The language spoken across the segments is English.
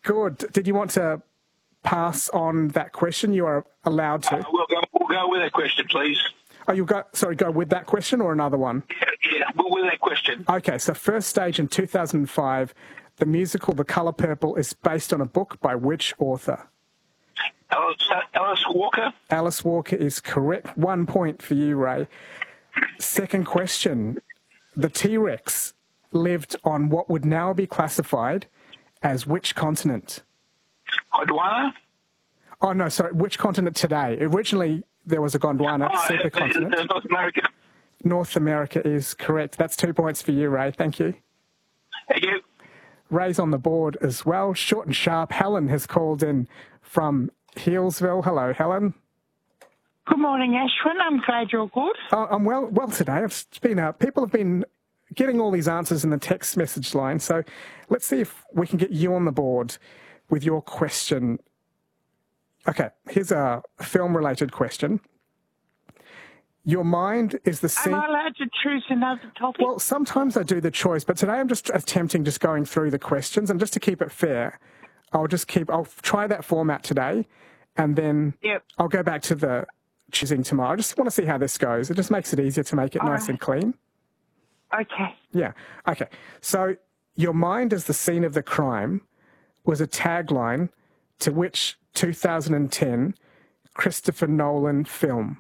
Good. Did you want to pass on that question? You are allowed to. We'll go with that question, please. Oh, go with that question or another one? Yeah, we'll with that question. Okay, so first stage in 2005, the musical The Colour Purple is based on a book by which author? Alice Walker. Alice Walker is correct. 1 point for you, Ray. Second question. The T-Rex lived on what would now be classified as which continent? Gondwana? Oh, no, sorry. Which continent today? Originally, there was a Gondwana supercontinent. North America. North America is correct. That's 2 points for you, Ray. Thank you. Thank you. Ray's on the board as well. Short and sharp. Helen has called in from Healesville. Hello, Helen. Good morning, Ashwin. I'm glad you're good. I'm well today. It's been people have been getting all these answers in the text message line. So let's see if we can get you on the board with your question. Okay, here's a film-related question. Your mind is the scene... Am I allowed to choose another topic? Well, sometimes I do the choice, but today I'm just attempting just going through the questions, and just to keep it fair, I'll try that format today, and then I'll go back to the choosing tomorrow. I just want to see how this goes. It just makes it easier to make it nice and clean. Okay. Yeah. Okay. So, your mind is the scene of the crime was a tagline to which 2010 Christopher Nolan film?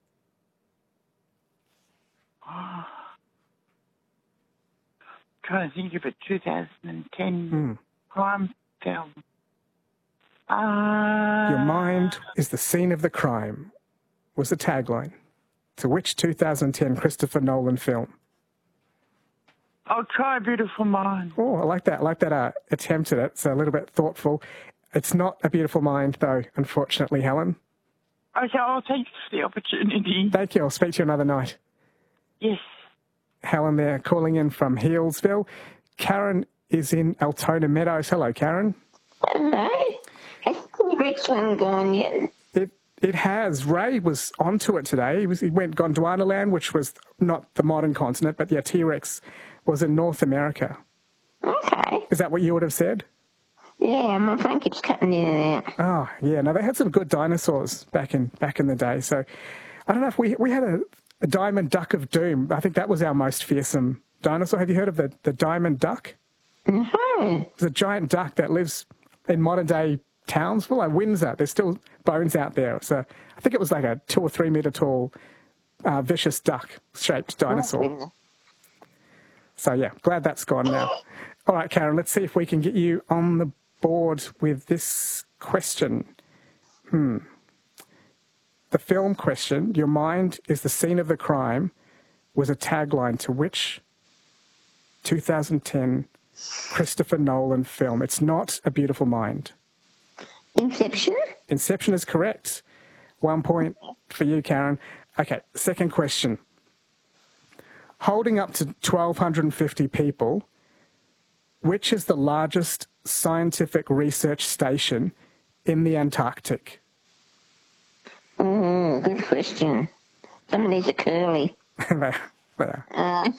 Trying to think of a 2010 crime film. Your mind is the scene of the crime was the tagline to which 2010 Christopher Nolan film? I'll try A Beautiful Mind. Oh, I like that. I like that attempt at it. It's a little bit thoughtful. It's not A Beautiful Mind, though, unfortunately, Helen. Okay, I'll thank you for the opportunity. Thank you. I'll speak to you another night. Yes. Helen there, calling in from Healesville. Karen is in Altona Meadows. Hello, Karen. Hello. Has the Rex one gone yet? It has. Ray was onto it today. He went Gondwana land, which was not the modern continent, but yeah, T-Rex was in North America. Okay. Is that what you would have said? Yeah, my phone keeps cutting in and out. Oh, yeah. No, they had some good dinosaurs back in the day. So I don't know if we had a diamond duck of doom. I think that was our most fearsome dinosaur. Have you heard of the diamond duck? No. It's a giant duck that lives in modern-day Townsville, like Windsor. There's still bones out there. So I think it was like a 2 or 3 metre tall, vicious duck-shaped dinosaur. So, yeah, glad that's gone now. All right, Karen, let's see if we can get you on the board with this question. The film question, your mind is the scene of the crime, was a tagline to which 2010 Christopher Nolan film? It's not A Beautiful Mind. Inception? Inception is correct. 1 point for you, Karen. Okay, second question. Holding up to 1,250 people, which is the largest scientific research station in the Antarctic? Good question. Some of these are curly. I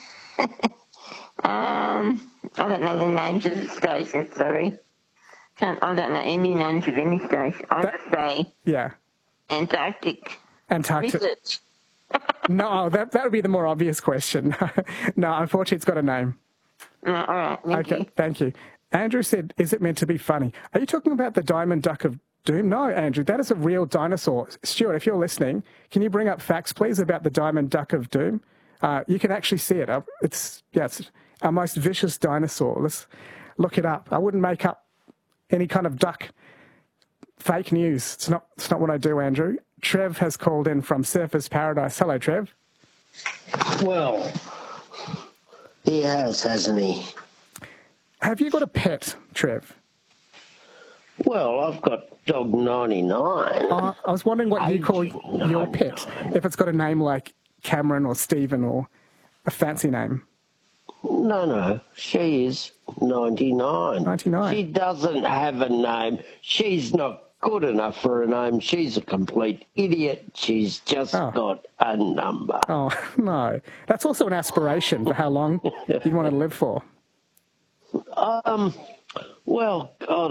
don't know the names of the stations, sorry. I don't know any names of any station. I'll just say Antarctic Research. No, that would be the more obvious question. No, unfortunately, it's got a name. All right, thank you. Andrew said, is it meant to be funny? Are you talking about the diamond duck of doom? No, Andrew, that is a real dinosaur. Stuart, if you're listening, can you bring up facts, please, about the diamond duck of doom? You can actually see it. It's our most vicious dinosaur. Let's look it up. I wouldn't make up any kind of duck fake news. It's not what I do, Andrew. Trev has called in from Surfers Paradise. Hello, Trev. Well, he has, hasn't he? Have you got a pet, Trev? Well, I've got dog 99. I was wondering what you call your pet, if it's got a name like Cameron or Stephen or a fancy name. No, she is 99. 99. She doesn't have a name. She's not good enough for a name. She's a complete idiot. She's just got a number. Oh, no. That's also an aspiration for how long you want to live for. Well, God,